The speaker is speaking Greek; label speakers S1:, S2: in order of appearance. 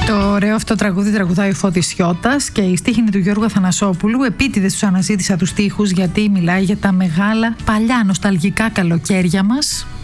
S1: Το ωραίο αυτό τραγούδι τραγουδάει ο Φώτης Σιώτας και η στίχη είναι του Γιώργου Αθανασόπουλου. Επίτηδες τους αναζήτησα τους στίχους γιατί μιλάει για τα μεγάλα παλιά νοσταλγικά καλοκαίρια μας.